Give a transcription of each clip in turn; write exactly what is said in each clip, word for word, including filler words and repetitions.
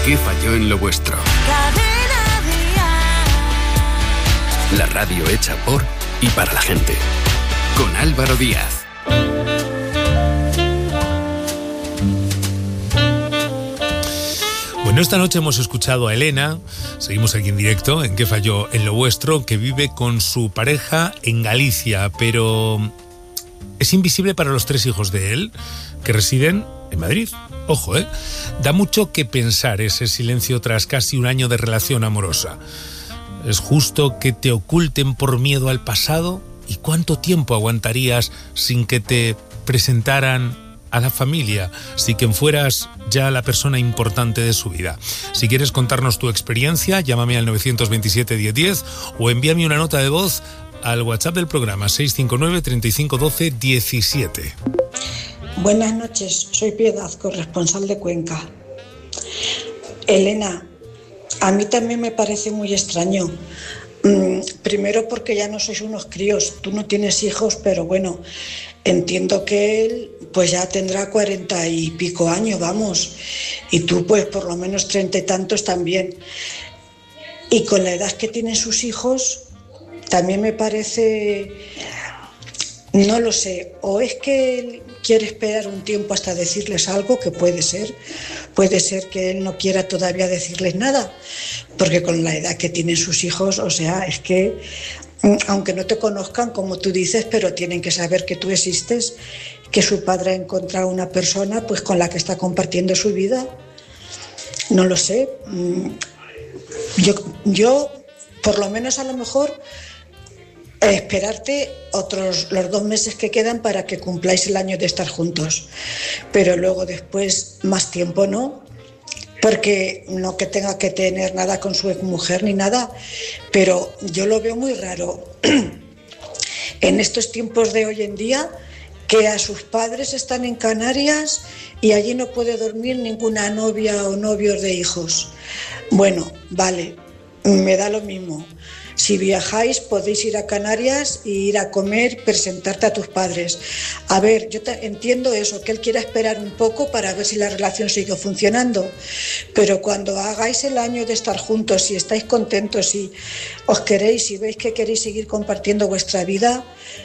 ¿Qué falló en lo vuestro? La radio hecha por y para la gente. Con Álvaro Díaz. Bueno, esta noche hemos escuchado a Elena, seguimos aquí en directo, en ¿Qué falló en lo vuestro?, que vive con su pareja en Galicia, pero es invisible para los tres hijos de él, que residen en Madrid. Ojo, ¿eh? Da mucho que pensar ese silencio tras casi un año de relación amorosa. ¿Es justo que te oculten por miedo al pasado? ¿Y cuánto tiempo aguantarías sin que te presentaran a la familia, si quien fueras ya la persona importante de su vida? Si quieres contarnos tu experiencia, llámame al nueve dos siete, diez diez o envíame una nota de voz al WhatsApp del programa seis cinco nueve, treinta y cinco, doce, diecisiete. Buenas noches, soy Piedad, corresponsal de Cuenca. Elena, a mí también me parece muy extraño. Mm, primero porque ya no sois unos críos, tú no tienes hijos, pero bueno, entiendo que él pues ya tendrá cuarenta y pico años, vamos, y tú pues por lo menos treinta y tantos también. Y con la edad que tienen sus hijos, también me parece, no lo sé, o es que él quiere esperar un tiempo hasta decirles algo, que puede ser, puede ser que él no quiera todavía decirles nada, porque con la edad que tienen sus hijos, o sea, es que aunque no te conozcan, como tú dices, pero tienen que saber que tú existes, que su padre ha encontrado una persona pues con la que está compartiendo su vida. No lo sé. Yo, yo por lo menos a lo mejor esperarte otros los dos meses que quedan para que cumpláis el año de estar juntos, pero luego después más tiempo no, porque no que tenga que tener nada con su exmujer ni nada, pero yo lo veo muy raro en estos tiempos de hoy en día, que a sus padres están en Canarias y allí no puede dormir ninguna novia o novios de hijos. Bueno, vale, me da lo mismo. Si viajáis podéis ir a Canarias e ir a comer, presentarte a tus padres. A ver, yo te entiendo eso, que él quiera esperar un poco para ver si la relación sigue funcionando, pero cuando hagáis el año de estar juntos, si estáis contentos, si os queréis, si veis que queréis seguir compartiendo vuestra vida,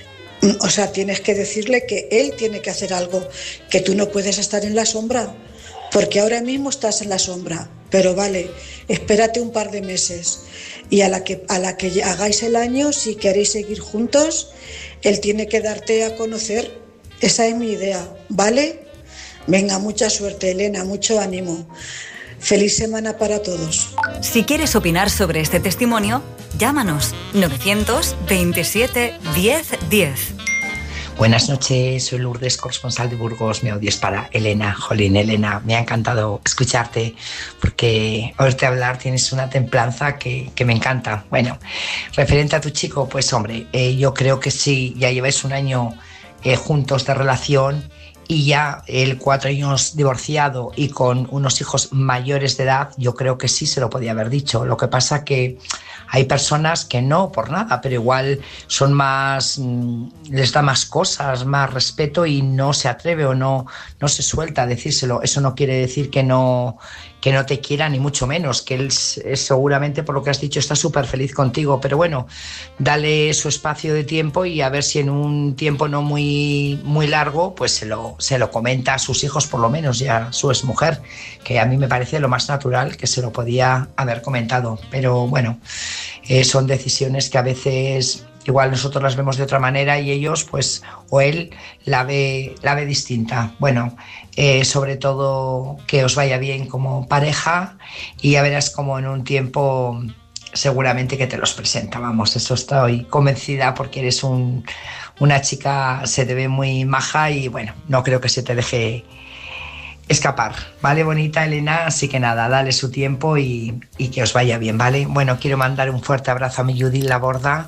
o sea, tienes que decirle que él tiene que hacer algo, que tú no puedes estar en la sombra, porque ahora mismo estás en la sombra, pero vale, espérate un par de meses. Y a la que a la que hagáis el año, si queréis seguir juntos, él tiene que darte a conocer. Esa es mi idea, ¿vale? Venga, mucha suerte, Elena, mucho ánimo. Feliz semana para todos. Si quieres opinar sobre este testimonio, llámanos novecientos veintisiete, diez, diez. Buenas noches, soy Lourdes, corresponsal de Burgos. Mi audio es para Elena. Jolín, Elena, me ha encantado escucharte porque oírte hablar tienes una templanza que, que me encanta. Bueno, referente a tu chico, pues hombre, eh, yo creo que sí, ya lleváis un año eh, juntos de relación y ya él cuatro años divorciado y con unos hijos mayores de edad, yo creo que sí se lo podía haber dicho. Lo que pasa que hay personas que no, por nada, pero igual son más, les da más cosas, más respeto y no se atreve o no, no se suelta a decírselo. Eso no quiere decir que no, que no te quiera, ni mucho menos, que él seguramente, por lo que has dicho, está súper feliz contigo, pero bueno, dale su espacio de tiempo y a ver si en un tiempo no muy, muy largo, pues se lo, se lo comenta a sus hijos, por lo menos, y a su exmujer, que a mí me parece lo más natural que se lo podía haber comentado, pero bueno, eh, son decisiones que a veces igual nosotros las vemos de otra manera y ellos, pues, o él la ve, la ve distinta. Bueno, eh, sobre todo que os vaya bien como pareja y ya verás como en un tiempo seguramente que te los presenta, vamos, eso estoy convencida porque eres un, una chica, se te ve muy maja y bueno, no creo que se te deje escapar, ¿vale, bonita Elena? Así que nada, dale su tiempo y, y que os vaya bien, ¿vale? Bueno, quiero mandar un fuerte abrazo a mi Judith Laborda,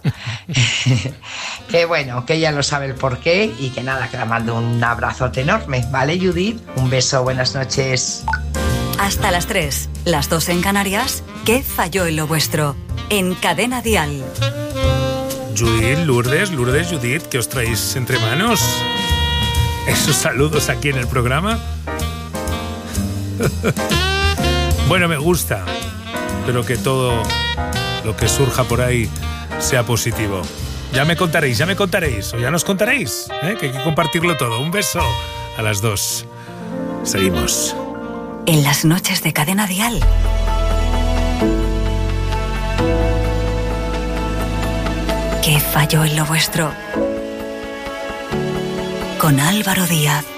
que bueno, que ella lo sabe el porqué y que nada, que la mando un abrazote enorme, ¿vale, Judith? Un beso, buenas noches. Hasta las tres, las dos en Canarias. ¿Qué falló en lo vuestro? En Cadena Dial. Judith, Lourdes, Lourdes, Judith, ¿qué os traéis entre manos? Esos saludos aquí en el programa. Bueno, me gusta. Espero que todo lo que surja por ahí sea positivo. Ya me contaréis, ya me contaréis, o ya nos contaréis, ¿eh? Que hay que compartirlo todo. Un beso a las dos. Seguimos. En las noches de Cadena Dial. ¿Qué falló en lo vuestro? Con Álvaro Díaz.